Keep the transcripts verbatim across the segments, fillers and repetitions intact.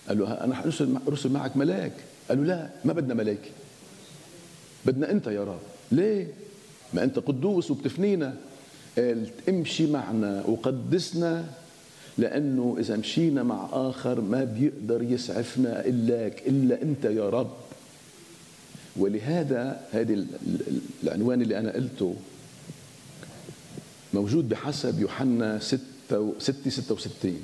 قال له أنا هرسل أرسل معك ملاك. قال له لا، ما بدنا ملاك، بدنا أنت يا رب. ليه؟ ما أنت قدوس وبتفنينا. قال امشي معنا وقدسنا، لأنه إذا مشينا مع آخر ما بيقدر يسعفنا إلاك، إلا أنت يا رب. ولهذا هذه العنوان اللي أنا قلته موجود بحسب يوحنا ستة ستة وستين،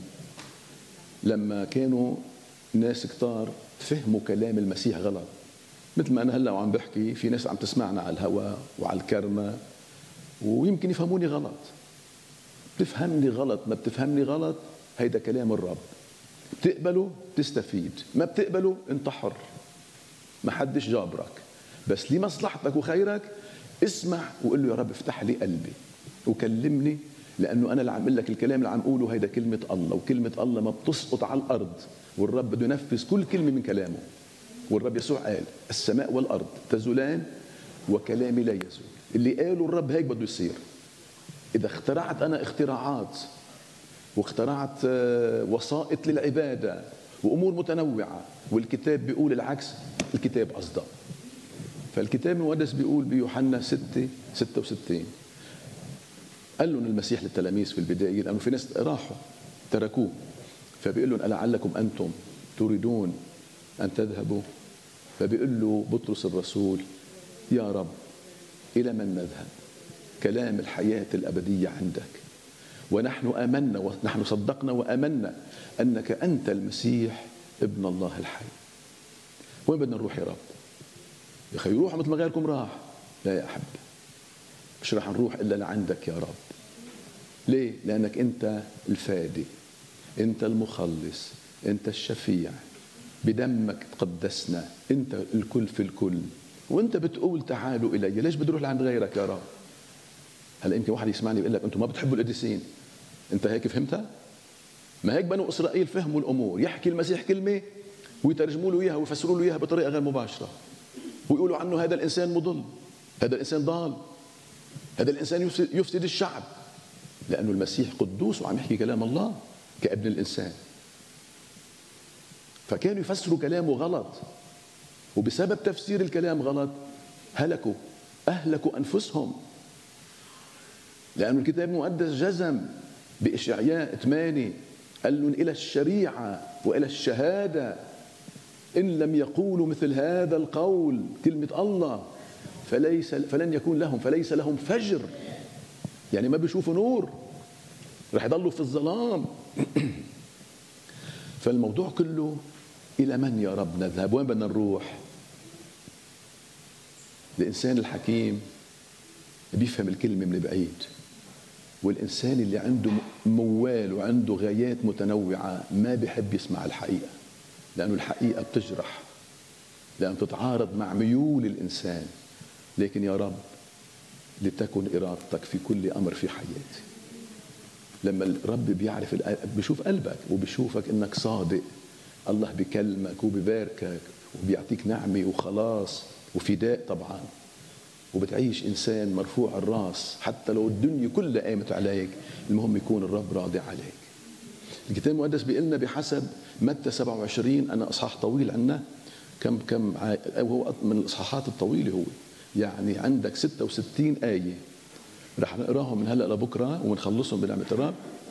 لما كانوا ناس كتار فهموا كلام المسيح غلط. مثل ما أنا هلأ وعم بحكي، في ناس عم تسمعنا على الهواء وعلى الكرمة ويمكن يفهموني غلط. بتفهمني غلط، ما بتفهمني غلط، هيدا كلام الرب. بتقبله تستفيد، ما بتقبله انت حر، ما حدش جابرك. بس لمصلحتك وخيرك اسمع وقل له يا رب افتح لي قلبي وكلمني، لأنه أنا اللي عم أقول لك الكلام اللي عم أقوله هيدا كلمة الله، وكلمة الله ما بتسقط على الأرض، والرب بده ينفذ كل كلمة من كلامه. والرب يسوع قال السماء والأرض تزولان وكلامي لا يزول. اللي قاله الرب هيك بده يصير. إذا اخترعت أنا اختراعات واخترعت وسائط للعبادة وأمور متنوعة والكتاب بيقول العكس، الكتاب أصدق. فالكتاب المقدس بيقول بيوحنا ستة ستة وستين، قال لهم المسيح للتلاميذ في البداية، لأنه في ناس راحوا تركوه، فبيقول لهم ألعلكم أنتم تريدون أن تذهبوا؟ فبيقول له بطرس الرسول يا رب إلى من نذهب؟ كلام الحياة الأبدية عندك، ونحن آمنا ونحن صدقنا وآمنا أنك أنت المسيح ابن الله الحي. وين بدنا نروح يا رب؟ يا أخي روحوا مثل ما غيركم راح. لا يا أحب، مش راح نروح إلا لعندك يا رب. ليه؟ لأنك أنت الفادي، أنت المخلص، أنت الشفيع، بدمك تقدسنا، أنت الكل في الكل. وأنت بتقول تعالوا إلي، ليش بدي أروح لعند غيرك يا رب؟ هلا يمكن واحد يسمعني ويقول لك أنتم ما بتحبوا القديسين. أنت هيك فهمتها؟ ما هيك بنو إسرائيل فهموا الأمور. يحكي المسيح كلمة ويترجموا له إياها ويفسروا له إياها بطريقة غير مباشرة، ويقولوا عنه هذا الإنسان مضل، هذا الإنسان ضال، هذا الإنسان يفسد الشعب، لأنه المسيح قدوس وعم يحكي كلام الله كابن الإنسان. فكانوا يفسروا كلامه غلط، وبسبب تفسير الكلام غلط هلكوا أهلكوا أنفسهم. لأن الكتاب المقدس جزم بإشعياء ثمانية، قال لهم إلى الشريعة وإلى الشهادة إن لم يقولوا مثل هذا القول، كلمة الله، فليس فلن يكون لهم فليس لهم فجر. يعني ما بيشوفوا نور، رح يضلوا في الظلام. فالموضوع كله إلى من يا رب نذهب؟ وين بدنا نروح؟ الإنسان الحكيم بيفهم الكلمة من بعيد، والإنسان اللي عنده موال وعنده غايات متنوعة ما بيحب يسمع الحقيقة، لأنه الحقيقة بتجرح، لأن تتعارض مع ميول الإنسان. لكن يا رب لتكن إرادتك في كل أمر في حياتي. لما الرب بيعرف بيشوف قلبك وبيشوفك إنك صادق، الله بيكلمك وبيباركك وبيعطيك نعمة وخلاص وفداء طبعا، وبتعيش إنسان مرفوع الراس حتى لو الدنيا كلها قامت عليك، المهم يكون الرب راضي عليك. الكتاب المقدس بيقلنا بحسب متى سبعة وعشرين، أنا إصحاح طويل عنا، كم كم هو من الإصحاحات الطويلة، هو يعني عندك ستة وستين آية، رح نقراهم من هلا لبكره ونخلصهم بنعمة الرب.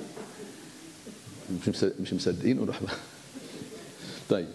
مش مش مصدقين ونروح. طيب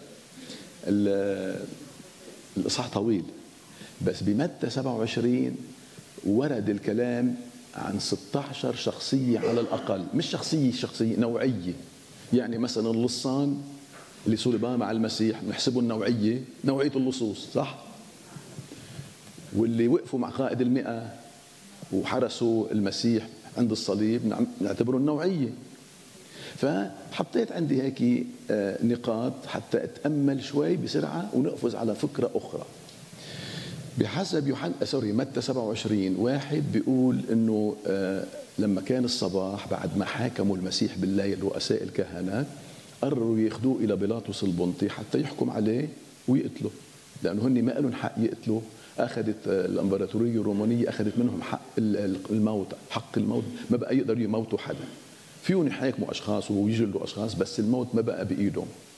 الإصحاح طويل، بس بمتى سبعة وعشرين ورد الكلام عن ستة عشر شخصية على الأقل، مش شخصية شخصية نوعية. يعني مثلا اللصان اللي صلبا مع المسيح نحسبه النوعية، نوعية اللصوص صح؟ واللي وقفوا مع قائد المئة وحرسوا المسيح عند الصليب نعتبره النوعية. فحطيت عندي هيك نقاط حتى أتأمل شوي بسرعة ونقفز على فكرة أخرى. بحسب يوحنا سوري متى سبعة وعشرين واحد بيقول إنه لما كان الصباح بعد ما حاكموا المسيح بالليل رؤساء الكهنة قرروا ياخذوه إلى بيلاطس البنطي حتى يحكم عليه ويقتله، لأنه هن ما لهم حق يقتلوا. أخذت الإمبراطورية الرومانية أخذت منهم حق الموت، حق الموت، ما بقى يقدروا يموتوا حدا. فيهم يحاكموا أشخاص ويجلدوا أشخاص، بس الموت ما بقى بإيدهم.